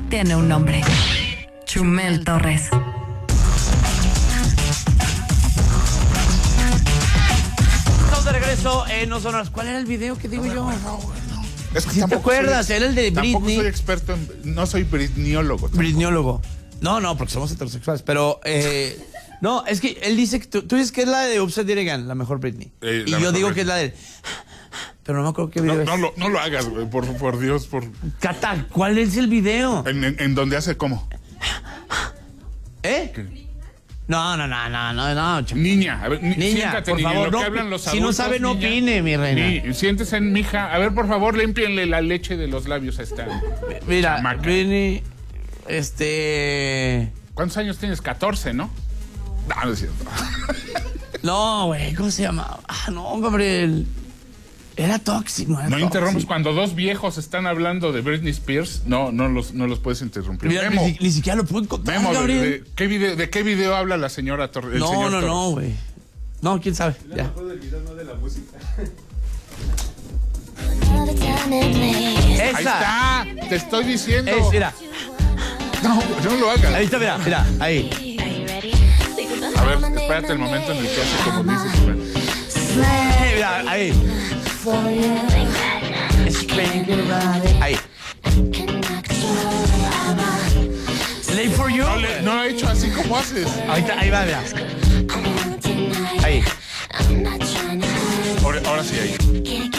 tiene un nombre. Chumel Torres. Estamos de regreso en No Sonoras. ¿Cuál era el video que digo yo? Es que ¿Sí te acuerdas? Era el de Tampoco Britney. soy experto no soy britniólogo. Britniólogo. No, porque somos heterosexuales. Pero, no, es que él dice que tú dices que es la de Upside Down Again, la mejor Britney. Y yo digo que es la de... Pero no me acuerdo qué video es. No lo hagas, güey, por Dios, Cata, ¿cuál es el video? En donde hace cómo. ¿Eh? No. Niña, a ver, Niña, siéntate, por niña, favor, en lo no, que hablan los si adultos, no sabe, no niña. opine, mi reina. Siéntese en mija. A ver, por favor, límpienle la leche de los labios a esta Mira, chamaca. Britney, ¿Cuántos años tienes? 14, ¿no? No es cierto. No, güey, ¿cómo se llama? No, Gabriel. Era tóxico. No interrumpes cuando dos viejos están hablando de Britney Spears. No los puedes interrumpir. Mira, Memo, ni siquiera lo puedo encontrar, Memo, Gabriel. ¿de qué video habla la señora Torres? No, güey. No, quién sabe. Ya. del video, no de la música. Ahí Esa. está, te estoy diciendo. Mira. No lo hagas. Ahí está, mira, ahí. A ver, espérate el momento en el que hace como dices. Mira, ahí. Ahí. Late for you. No lo he hecho así como haces. Ahí va, mira. Ahí. Ahora sí, ahí.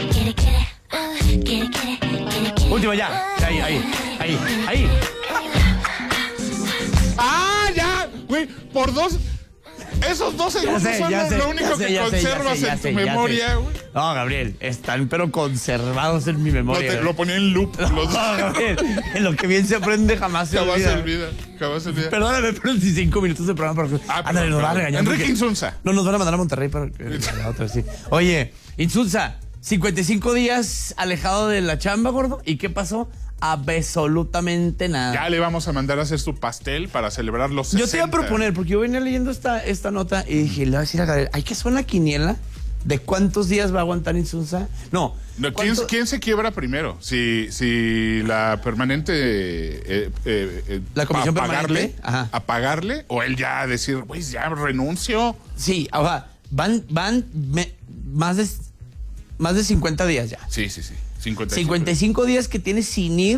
Último ya. Ahí. ¡Ah, ya! Güey, por dos... Esos 2 segundos son lo único que conservas en tu memoria, güey. No, Gabriel, están pero conservados en mi memoria. Lo ponía en loop. No, Gabriel, en lo que bien se aprende jamás se olvida. Jamás se olvida. Perdóname, pero 5 minutos de programa para... Ándale, nos va a regañar. Enrique porque... Insunza. No, nos van a mandar a Monterrey para la otra, sí. Oye, Insunza, 55 días alejado de la chamba, gordo. ¿Y qué pasó? Absolutamente nada. Ya le vamos a mandar a hacer su pastel para celebrar los 60. Yo te iba a proponer, porque yo venía leyendo esta nota y dije, le voy a decir a Gabriel, hay que hacer una quiniela de cuántos días va a aguantar Insunza. No. ¿Quién se quiebra primero? Si la permanente... la comisión permanente. Ajá. A pagarle, o él ya decir, güey, ya renuncio. Sí, ahora, van más de 50 días ya. Sí. 55 días que tiene sin ir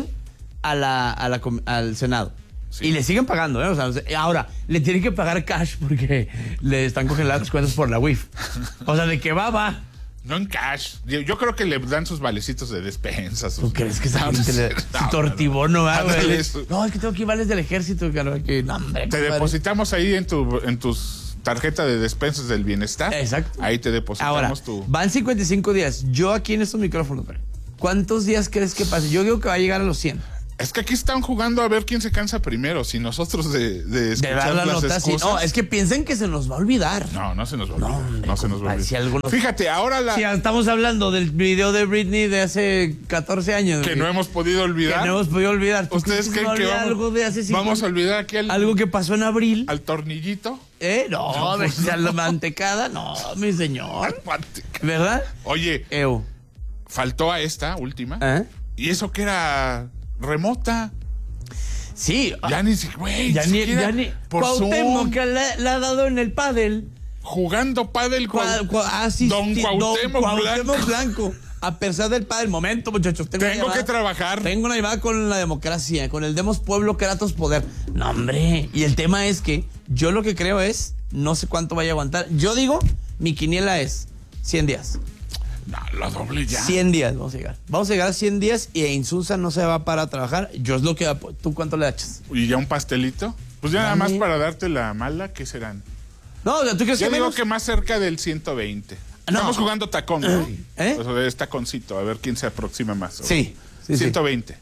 al Senado. Sí. Y le siguen pagando, ¿eh? O sea, ahora, le tienen que pagar cash porque le están congeladas las cuentas por la WIF. O sea, de que va. No en cash. Yo creo que le dan sus valecitos de despensa. ¿Tú crees que esa gente le... Su tortibono, güey? No, es que tengo aquí vales del ejército. No, hombre. Te depositamos ahí en tus tarjeta de despensas del bienestar. Exacto. Ahí te depositamos ahora, van 55 días. Yo aquí en estos micrófonos, ¿cuántos días crees que pase? Yo digo que va a llegar a los 100. Es que aquí están jugando a ver quién se cansa primero. Si nosotros de escuchar dar la las nota, excusas. Sí. No, es que piensen que se nos va a olvidar. No se nos va a olvidar. No se nos va a olvidar. Si algunos... Fíjate, ahora Si estamos hablando del video de Britney de hace 14 años. Que no hemos podido olvidar. ¿Ustedes creen que algo de hace 50? Vamos a olvidar aquí algo que pasó en abril? ¿Al tornillito? No, a la mantecada. No, mi señor. ¿Verdad? Oye, faltó a esta última. ¿Y eso que era remota? Sí. Ya ni siquiera. Por Cuauhtémoc, que le ha dado en el pádel. Jugando pádel con Don Cuauhtémoc Blanco. A pesar del pádel. Momento, muchachos. Tengo que trabajar. Tengo una llamada con la democracia, con el Demos Pueblo, Kratos Poder. No, hombre. Y el tema es que yo lo que creo es, no sé cuánto vaya a aguantar. Yo digo, mi quiniela es 100 días. No, lo doble ya. 100 días vamos a llegar. Vamos a llegar a 100 días y Insunza no se va para trabajar. Yo es lo que... ¿Tú cuánto le echas? ¿Y ya un pastelito? Pues ya nada más para darte la mala, ¿qué serán? No, ¿tú crees yo que digo menos? que más cerca del 120. No. Estamos jugando tacón, ¿no? O sea, es taconcito, a ver quién se aproxima más. Sí. 120.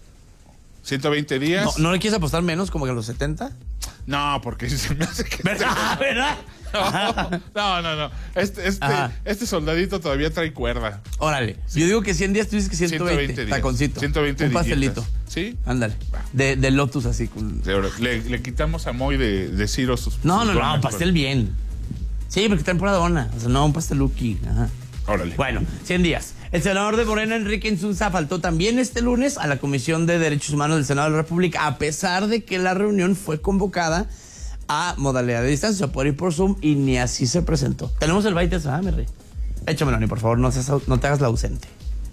120 días. ¿No le quieres apostar menos, como que a los 70? No, porque se me hace que... ¿Verdad? No. Este soldadito todavía trae cuerda. Órale. Sí. Yo digo que 100 días, tú dices que 120 taconcito. 120 un pastelito. ¿Sí? Ándale. De Lotus así. Le quitamos a Moy de Ciro sus... No, pastel bien. Sí, porque está en pura dona. O sea, no, un pasteluki. Ajá. Órale. Bueno, 100 días. El senador de Morena, Enrique Insunza, faltó también este lunes a la Comisión de Derechos Humanos del Senado de la República, a pesar de que la reunión fue convocada a modalidad de distancia, por ir por Zoom, y ni así se presentó. Tenemos el baile, mi rey. Échamelo, ni por favor, no te hagas la ausente.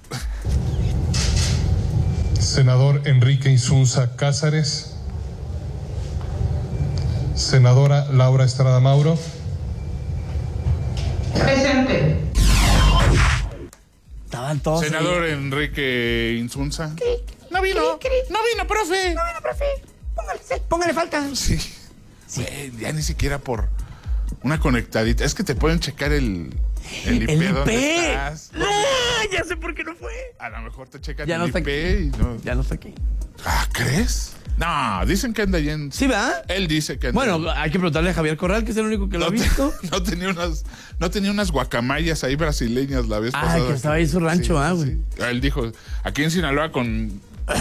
Senador Enrique Insunza Cázares. Senadora Laura Estrada Mauro. Presente. Estaban todos. Senador Enrique Insunza. No vino, profe. Póngale falta. Sí. Güey, ya ni siquiera por una conectadita. Es que te pueden checar el IP donde estás. No, ya sé por qué no fue. A lo mejor te checan Ya no el está IP aquí. y no. Ya no está aquí. Ah, ¿crees? No, dicen que anda allá en... ¿Sí, verdad? Él dice que anda. Bueno, hay que preguntarle a Javier Corral, que es el único que lo ha visto. No tenía unas guacamayas ahí brasileñas la vez pasada. Ah, que estaba ahí en su rancho, güey. Sí. Él dijo, aquí en Sinaloa con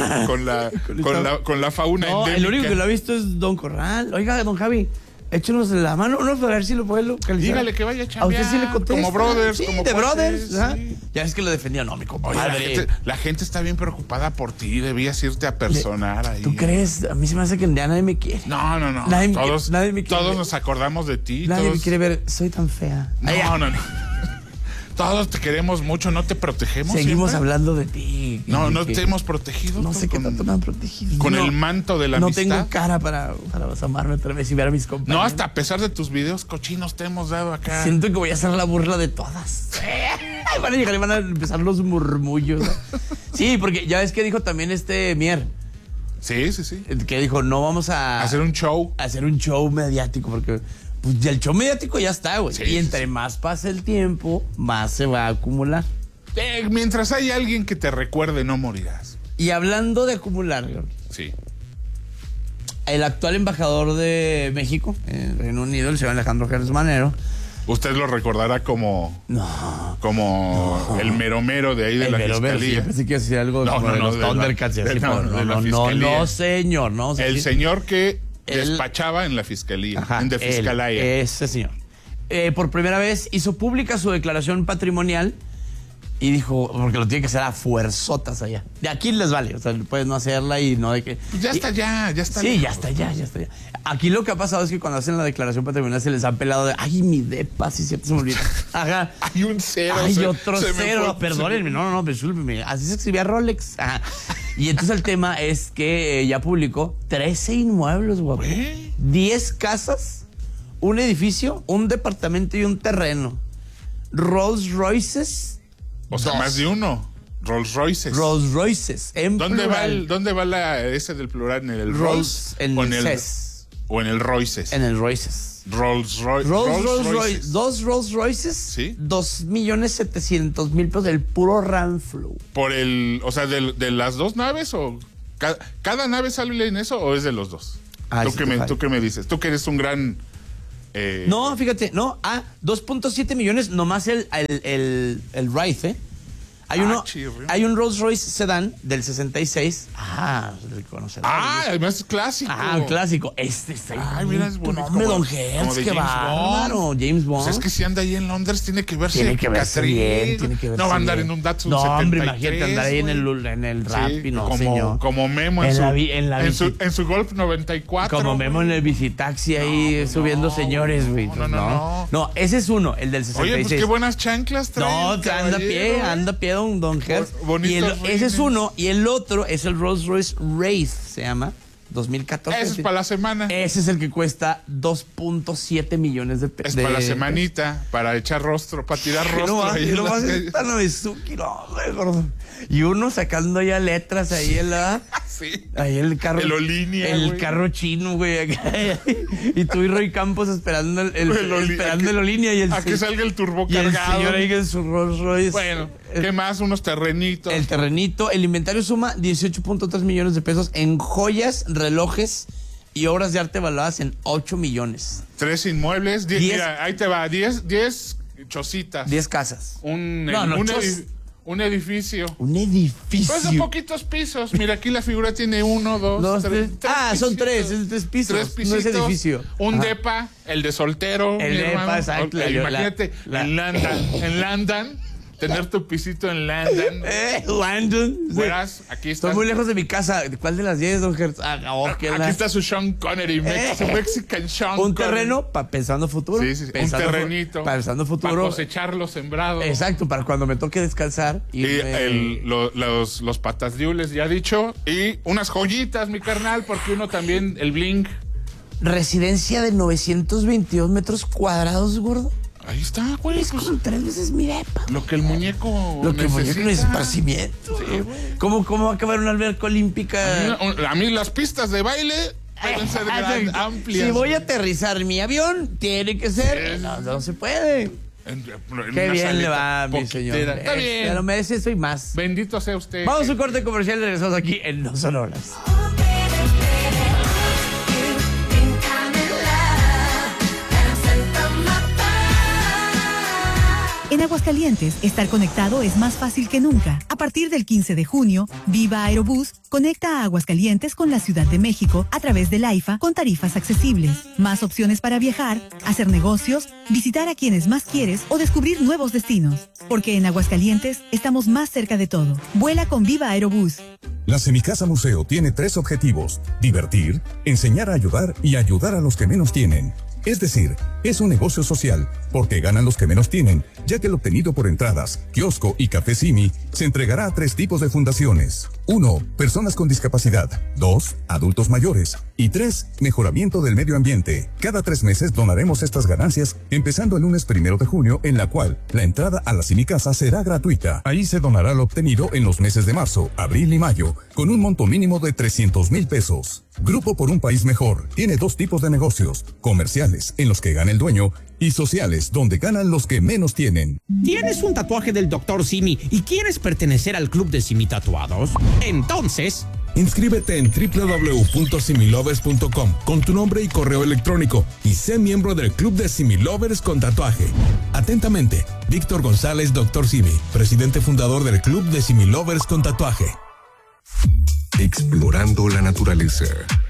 la fauna No, endémica. el único que lo ha visto es don Corral. Oiga, don Javi, échenos la mano, para ver si lo puede localizar. Dígale que vaya a chambear. A usted sí le contesta. Como brothers, sí, como de cuates, brothers. ¿Ah? sí. Ya es que lo defendía, no, mi Oye, compadre. la gente está bien preocupada por ti. Debías irte a personar ahí. ¿Tú crees? A mí se me hace que ya nadie me quiere. No. Nadie me Todos quiere ver. nos acordamos de ti. Nadie todos... me quiere ver. Soy tan fea. No. Todos te queremos mucho, ¿no te protegemos? Seguimos siempre? hablando de ti. No te hemos protegido. No sé qué tanto me han protegido. Con No, el manto de la no amistad. No tengo cara para asomarme otra vez y ver a mis compañeros. No, hasta a pesar de tus videos cochinos te hemos dado acá. Siento que voy a hacer la burla de todas. Van a llegar y van a empezar los murmullos. Sí, porque ya ves que dijo también Mier. Sí. Que dijo, no vamos a... Hacer un show. Hacer un show mediático, porque... Pues ya el show mediático ya está, güey. Sí, y entre más pasa el tiempo, más se va a acumular. Mientras hay alguien que te recuerde, no morirás. Y hablando de acumular, güey, Sí. el actual embajador de México en Reino Unido, el señor Alejandro Gers Manero. Usted lo recordará como el meromero de ahí de la fiscalía. Sí, yo pensé que iba a decir algo No, como no, de los de la- Thundercats. de la fiscalía. No, señor. No, El señor que despachaba en la fiscalía, Ajá, en de fiscalía. Ese señor. Por primera vez hizo pública su declaración patrimonial y dijo, porque lo tiene que hacer a fuerzotas allá. De aquí les vale, o sea, puedes no hacerla y no de que... Ya está. Sí, ya está. Aquí lo que ha pasado es que cuando hacen la declaración patrimonial se les ha pelado de, ay, mi depa, sí, cierto, se me olvida. Ajá. Hay un cero. Hay se- otro se me cero, fue- perdónenme, no, discúlpenme. Así se escribía Rolex. Ajá. Y entonces el tema es que ya publicó 13 inmuebles, guapo. ¿Qué? 10 casas, un edificio, un departamento y un terreno. Rolls Royces. O sea, 2. más de uno. Rolls Royces. Rolls Royces. En ¿Dónde plural. va la ese del plural? ¿En el Rolls, Rolls? en o el el CES. O en el Royces. En el Royces. Rolls Royce. Rolls Royce. 2 Rolls Royces. Sí. 2,700,000 pesos del puro Ramflow. Por o sea, de las dos naves o cada nave sale en eso o es de los dos. Ay, ¿Tú, sí qué te me, fallo. tú qué me dices? Tú que eres un gran... No, fíjate, 2.7 millones nomás el Wraith, ¿eh? Hay un Rolls Royce Sedan del 66. El conocedor. Además es clásico. Un clásico. Este está ahí. Mira, es bonito. Hombre, como- don como Hertz, de qué James bárbaro. Bond. James Bond. Pues es que si anda ahí en Londres tiene que verse Tiene que verse Catrín. bien, tiene que verse No va a andar bien. en un Datsun No, 73. hombre, imagínate andar ahí en el Rappi, Sí, no, como, señor. como Memo En en su Golf 94. Como Memo en el bicitaxi ahí subiendo señores, güey. No. No, ese es uno, el del 66. Oye, pues qué buenas chanclas trae. No, anda a pie don Hertz. Bonitos Ese es rines. uno, y el otro es el Rolls Royce Wraith, se llama, 2014. Ese es para la semana. Ese es el que cuesta 2.7 millones de pesos. Es para la semanita, para echar rostro, para tirar rostro. ahí en las calles. Gordo. Y uno sacando ya letras ahí en la... Sí. Ahí el carro. El Olinia, El güey. carro chino, güey. Acá. Y tú y Roy Campos esperando el Olinia y el... A que salga el turbo y el cargado. señor ahí en su Rolls Royce. Bueno, ¿qué más? Unos terrenitos. El terrenito, el inventario suma 18.3 millones de pesos en joyas, relojes y obras de arte valuadas en 8 millones. 3 inmuebles. 10. Mira, ahí te va. 10 chocitas. 10 casas. Un edificio. Un Pues edificio. de poquitos pisos. Mira, aquí la figura tiene 1, 2, 3. Son 3, es 3 pisos. 3 pisitos. No es edificio. Un Ajá. depa, el de soltero. El mi depa, hermano. exacto. Imagínate, en London. tener tu pisito en Landon. Landon. Verás, aquí está. Estoy muy lejos de mi casa. ¿Cuál de las 10, don Gertz? Aquí está su Sean Connery, su Mexican Sean Un Connery. terreno pensando futuro. Sí. Un terrenito. Pensando futuro. Para cosechar los sembrados. Exacto, para cuando me toque descansar. Los patas diules, ya dicho. Y unas joyitas, mi carnal, porque uno también, el bling. Residencia de 922 metros cuadrados, gordo. Ahí está, güey. Es como 3 veces mi depa. Lo que el muñeco Lo que el muñeco necesita. es esparcimiento. Sí, güey. ¿Cómo va a acabar una alberca olímpica? A mí las pistas de baile deben ser amplias. Si voy a aterrizar mi avión, tiene que ser. Sí. No se puede. Qué bien le va, mi señor. Está bien. Pero merece eso y más. Bendito sea usted. Vamos a un corte comercial y regresamos aquí en No Son Horas. En Aguascalientes, estar conectado es más fácil que nunca. A partir del 15 de junio, Viva Aerobús conecta a Aguascalientes con la Ciudad de México a través del AIFA con tarifas accesibles. Más opciones para viajar, hacer negocios, visitar a quienes más quieres o descubrir nuevos destinos. Porque en Aguascalientes estamos más cerca de todo. Vuela con Viva Aerobús. La Semicasa Museo tiene 3 objetivos: divertir, enseñar a ayudar y ayudar a los que menos tienen. Es decir, es un negocio social, porque ganan los que menos tienen, ya que el obtenido por entradas, kiosco y café Simi se entregará a 3 tipos de fundaciones. 1. Personas con discapacidad. 2. Adultos mayores. Y 3. Mejoramiento del medio ambiente. Cada 3 meses donaremos estas ganancias, empezando el lunes 1 de junio, en la cual la entrada a la Semicasa será gratuita. Ahí se donará lo obtenido en los meses de marzo, abril y mayo, con un monto mínimo de 300,000 pesos. Grupo por un País Mejor tiene 2 tipos de negocios: comerciales, en los que gana el dueño, y sociales, donde ganan los que menos tienen. ¿Tienes un tatuaje del Dr. Simi y quieres pertenecer al club de Simi Tatuados? Entonces, inscríbete en www.similovers.com con tu nombre y correo electrónico y sé miembro del club de Similovers con tatuaje. Atentamente, Víctor González, Dr. Simi, presidente fundador del club de Similovers con tatuaje. Explorando la naturaleza.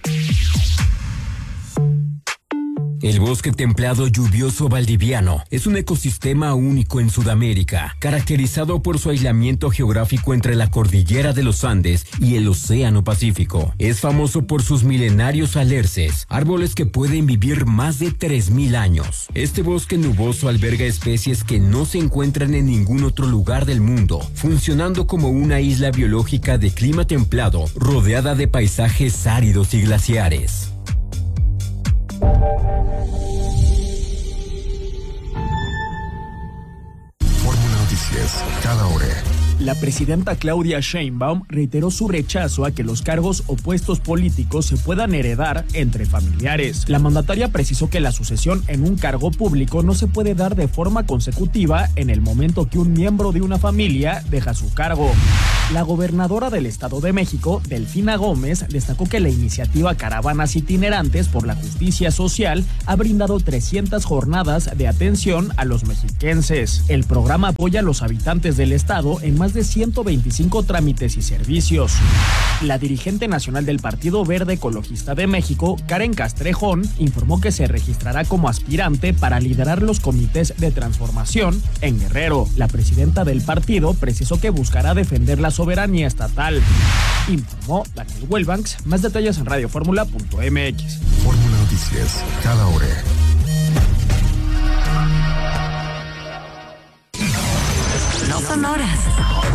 El bosque templado lluvioso valdiviano es un ecosistema único en Sudamérica, caracterizado por su aislamiento geográfico entre la cordillera de los Andes y el Océano Pacífico. Es famoso por sus milenarios alerces, árboles que pueden vivir más de 3,000 años. Este bosque nuboso alberga especies que no se encuentran en ningún otro lugar del mundo, funcionando como una isla biológica de clima templado, rodeada de paisajes áridos y glaciares. Fórmula Noticias, cada hora. La presidenta Claudia Sheinbaum reiteró su rechazo a que los cargos o puestos políticos se puedan heredar entre familiares. La mandataria precisó que la sucesión en un cargo público no se puede dar de forma consecutiva en el momento que un miembro de una familia deja su cargo. La gobernadora del Estado de México, Delfina Gómez, destacó que la iniciativa Caravanas Itinerantes por la Justicia Social ha brindado 300 jornadas de atención a los mexiquenses. El programa apoya a los habitantes del estado en más de 125 trámites y servicios. La dirigente nacional del Partido Verde Ecologista de México, Karen Castrejón, informó que se registrará como aspirante para liderar los comités de transformación en Guerrero. La presidenta del partido precisó que buscará defender la soberanía estatal. Informó Daniel Welbanks. Más detalles en radioformula.mx. Fórmula Noticias, cada hora. No Son Horas.